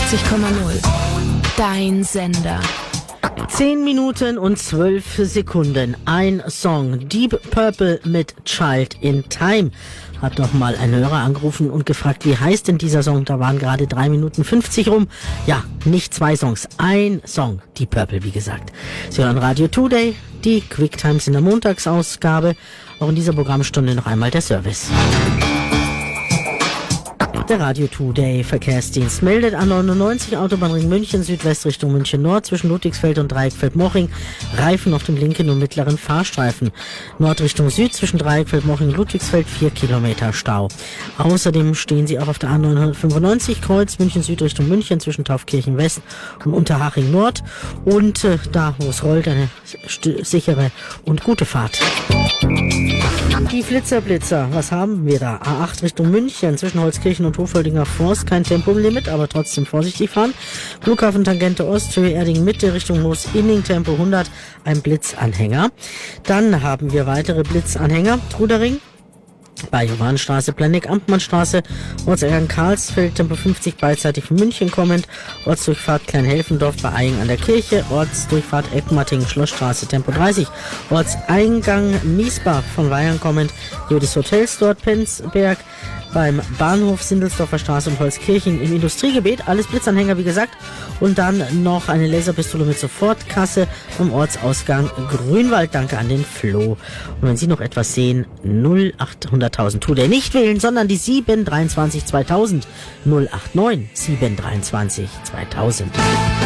Dein Sender. 10 Minuten und 12 Sekunden. Ein Song. Deep Purple mit Child in Time. Hat doch mal ein Hörer angerufen und gefragt, wie heißt denn dieser Song? Da waren gerade 3 Minuten 50 rum. Ja, nicht 2 Songs, ein Song. Deep Purple, wie gesagt. Sie hören Radio Today, die Quick Times in der Montagsausgabe. Auch in dieser Programmstunde noch einmal der Service. Der Radio Today Verkehrsdienst meldet an 99 Autobahnring München Südwest Richtung München Nord zwischen Ludwigsfeld und Dreieckfeld-Moching Reifen auf dem linken und mittleren Fahrstreifen. Nord Richtung Süd zwischen Dreieckfeld-Moching und Ludwigsfeld 4 Kilometer Stau. Außerdem stehen sie auch auf der A995 Kreuz München Süd Richtung München zwischen Taufkirchen West und Unterhaching Nord und da wo es rollt eine sichere und gute Fahrt. Die Flitzer, was haben wir da? A8 Richtung München zwischen Holzkirchen und Hofoldinger Forst, kein Tempolimit, aber trotzdem vorsichtig fahren. Flughafen Tangente Osthöhe, Erding Mitte Richtung Moos-Inning, Tempo 100, ein Blitzanhänger. Dann haben wir weitere Blitzanhänger, Trudering. Bei Johannstraße, Planegg-Amtmannstraße, Ortseingang Karlsfeld, Tempo 50, beidseitig von München kommend, Ortsdurchfahrt Kleinhelfendorf bei Eying an der Kirche, Ortsdurchfahrt Eckmatting, Schlossstraße, Tempo 30, Ortseingang Miesbach von Weihern kommend, hier des Hotels dort, Penzberg, beim Bahnhof Sindelsdorfer Straße und Holzkirchen im Industriegebiet, alles Blitzanhänger wie gesagt, und dann noch eine Laserpistole mit Sofortkasse vom Ortsausgang Grünwald, danke an den Flo. Und wenn Sie noch etwas sehen, 0800.000 tut er nicht wählen, sondern die 723 2000, 089 723 2000.